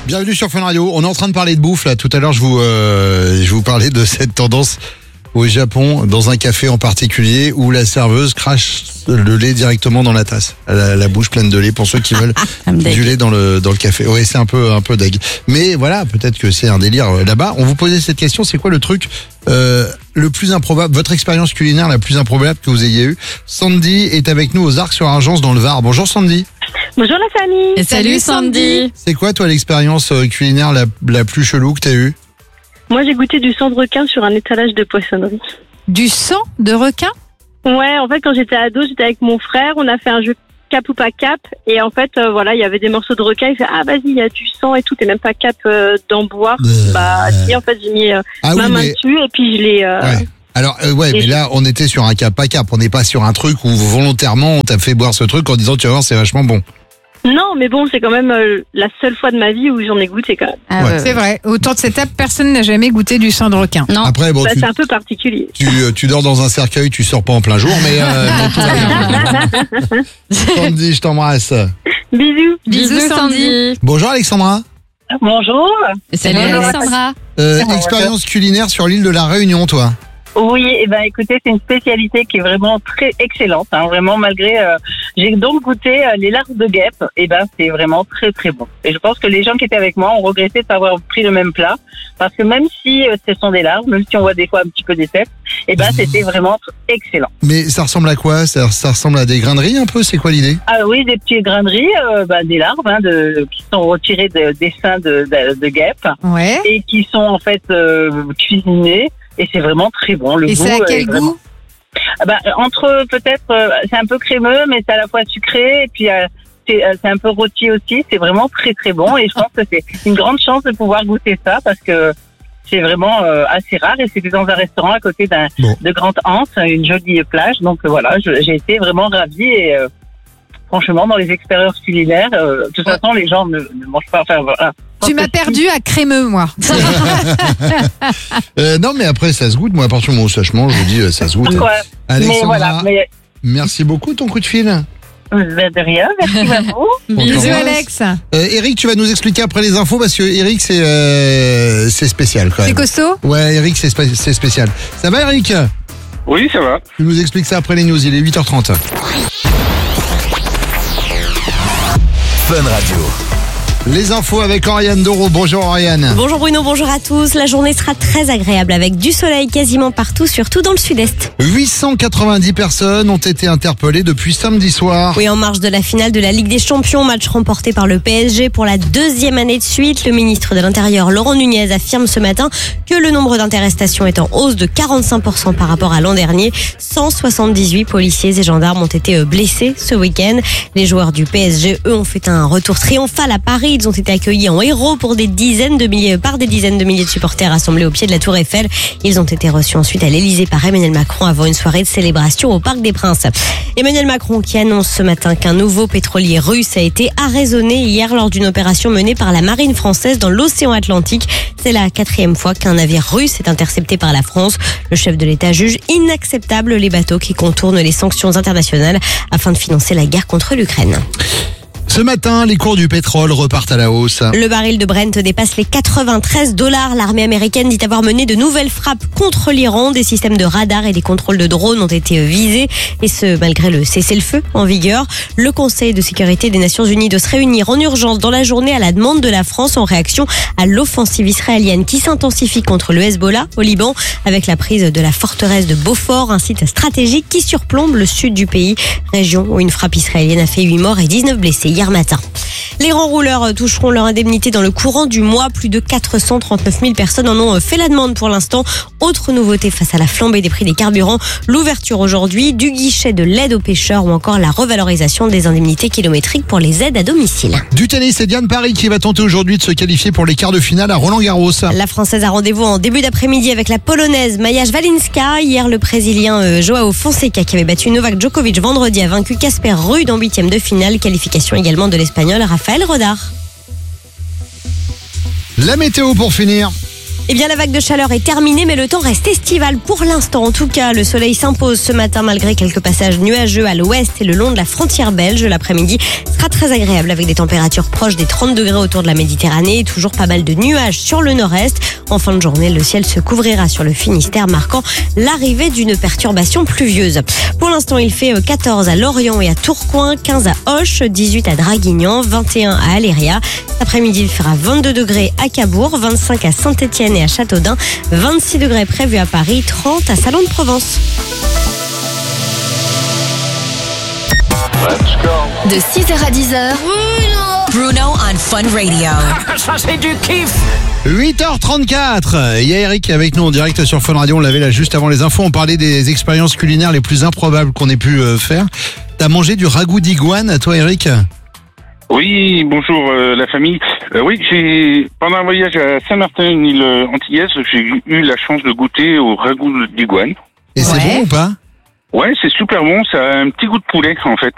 Bienvenue sur Fun Radio. On est en train de parler de bouffe là. Tout à l'heure, je vous parlais de cette tendance au Japon, dans un café en particulier, où la serveuse crache le lait directement dans la tasse. Elle a la bouche pleine de lait pour ceux qui veulent du lait dans le café. Oui, c'est un peu deg. Mais voilà, peut-être que c'est un délire là-bas. On vous posait cette question, c'est quoi le truc le plus improbable, votre expérience culinaire la plus improbable que vous ayez eue? Sandy est avec nous aux Arcs-sur-Argence dans le Var. Bonjour Sandy. Bonjour la famille. Et salut Sandy. C'est quoi toi l'expérience culinaire la plus chelou que t'as eue? Moi j'ai goûté du sang de requin sur un étalage de poissonnerie. Du sang de requin? Ouais, en fait quand j'étais ado, j'étais avec mon frère, on a fait un jeu cap ou pas cap, et en fait voilà, il y avait des morceaux de requin, il fait ah vas-y, il y a du sang et tout, t'es même pas cap d'en boire. Bah si, en fait j'ai mis ma main dessus et puis je l'ai... Ouais. Alors mais là on était sur un cap pas cap, on n'est pas sur un truc où volontairement on t'a fait boire ce truc en disant tu vas voir c'est vachement bon. Non, mais bon, c'est quand même la seule fois de ma vie où j'en ai goûté quand même. Ah, ouais. C'est vrai. Autour de cette table, personne n'a jamais goûté du sang de requin. Non. Après, bon, c'est un peu particulier. Tu dors dans un cercueil, tu sors pas en plein jour, mais tout va bien. Sandy, je t'embrasse. Bisous. Bisous Sandy. Bonjour Alexandra. Bonjour. Salut Alexandra. Expérience culinaire sur l'île de la Réunion, toi? Oui, et ben écoutez, c'est une spécialité qui est vraiment très excellente, hein, vraiment malgré. J'ai donc goûté les larves de guêpe, et ben c'est vraiment très très bon. Et je pense que les gens qui étaient avec moi ont regretté de pas avoir pris le même plat, parce que même si ce sont des larves, même si on voit des fois un petit peu des têtes, et ben c'était vraiment excellent. Mais ça ressemble à quoi? Ça ressemble à des graineries un peu? C'est quoi l'idée? Ah oui, des petites graineries, des larves qui sont retirées des seins de guêpe, ouais, et qui sont en fait cuisinées. Et c'est vraiment très bon. Le et goût c'est à quel goût? Entre peut-être, c'est un peu crémeux, mais c'est à la fois sucré, et puis c'est un peu rôti aussi. C'est vraiment très très bon, et je pense que c'est une grande chance de pouvoir goûter ça, parce que c'est vraiment assez rare, et c'était dans un restaurant à côté de Grande-Anse, une jolie plage. Donc voilà, j'ai été vraiment ravie, et franchement, dans les expériences culinaires, de toute façon, les gens ne mangent pas. Enfin, voilà. Tu m'as perdu à crémeux, moi. Non, mais après, ça se goûte. Moi, à partir du moment où ça se mange, je vous dis, ça se goûte. Ouais. Alexandra, merci beaucoup, ton coup de fil. De rien, merci à vous. Bisous, Alex. Eric, tu vas nous expliquer après les infos, parce que Eric, c'est spécial quand même. C'est costaud? Ouais, Eric, c'est spécial. Ça va, Eric? Oui, ça va. Tu nous expliques ça après les news. Il est 8h30. Fun Radio. Les infos avec Oriane Doro. Bonjour Oriane. Bonjour Bruno, bonjour à tous. La journée sera très agréable avec du soleil quasiment partout, surtout dans le sud-est. 890 personnes ont été interpellées depuis samedi soir. Oui, en marge de la finale de la Ligue des Champions, match remporté par le PSG pour la deuxième année de suite. Le ministre de l'Intérieur, Laurent Nunez, affirme ce matin que le nombre d'interestations est en hausse de 45% par rapport à l'an dernier. 178 policiers et gendarmes ont été blessés ce week-end. Les joueurs du PSG, eux, ont fait un retour triomphal à Paris. Ils ont été accueillis en héros par des dizaines de milliers de supporters rassemblés au pied de la Tour Eiffel. Ils ont été reçus ensuite à l'Elysée par Emmanuel Macron avant une soirée de célébration au Parc des Princes. Emmanuel Macron qui annonce ce matin qu'un nouveau pétrolier russe a été arraisonné hier lors d'une opération menée par la marine française dans l'océan Atlantique. C'est la 4e fois qu'un navire russe est intercepté par la France. Le chef de l'État juge inacceptable les bateaux qui contournent les sanctions internationales afin de financer la guerre contre l'Ukraine. Ce matin, les cours du pétrole repartent à la hausse. Le baril de Brent dépasse les $93. L'armée américaine dit avoir mené de nouvelles frappes contre l'Iran. Des systèmes de radar et des contrôles de drones ont été visés. Et ce, malgré le cessez-le-feu en vigueur. Le Conseil de sécurité des Nations Unies doit se réunir en urgence dans la journée à la demande de la France en réaction à l'offensive israélienne qui s'intensifie contre le Hezbollah au Liban avec la prise de la forteresse de Beaufort, un site stratégique qui surplombe le sud du pays, région où une frappe israélienne a fait 8 morts et 19 blessés hier matin. Les grands rouleurs toucheront leur indemnité dans le courant du mois. Plus de 439 000 personnes en ont fait la demande pour l'instant. Autre nouveauté face à la flambée des prix des carburants, l'ouverture aujourd'hui du guichet de l'aide aux pêcheurs ou encore la revalorisation des indemnités kilométriques pour les aides à domicile. Du tennis, c'est Diane Paris qui va tenter aujourd'hui de se qualifier pour les quarts de finale à Roland-Garros. La Française a rendez-vous en début d'après-midi avec la Polonaise Maja Swalinska. Hier, le Brésilien Joao Fonseca qui avait battu Novak Djokovic vendredi a vaincu Casper Ruud en 8e de finale. Qualification également de l'Espagnol Rafael Rodar. La météo pour finir. Eh bien, la vague de chaleur est terminée, mais le temps reste estival pour l'instant. En tout cas, le soleil s'impose ce matin malgré quelques passages nuageux à l'ouest et le long de la frontière belge. L'après-midi sera sera très agréable avec des températures proches des 30 degrés autour de la Méditerranée et toujours pas mal de nuages sur le nord-est. En fin de journée, le ciel se couvrira sur le Finistère, marquant l'arrivée d'une perturbation pluvieuse. Pour l'instant, il fait 14 à Lorient et à Tourcoing, 15 à Auch, 18 à Draguignan, 21 à Aléria. Cet après-midi, il fera 22 degrés à Cabourg, 25 à Saint-Étienne et à Châteaudun, 26 degrés prévus à Paris, 30 à Salon de Provence. De 6h à 10h, Bruno on Fun Radio. Ça, c'est du kiff. 8h34. Il y a Eric avec nous en direct sur Fun Radio. On l'avait là juste avant les infos. On parlait des expériences culinaires les plus improbables qu'on ait pu faire. T'as mangé du ragoût d'iguane, toi, Eric? Oui, bonjour la famille. Oui, pendant un voyage à Saint-Martin, une île antillaise, j'ai eu la chance de goûter au ragoût d'iguane. Et c'est bon ou pas? Ouais, c'est super bon, ça a un petit goût de poulet en fait.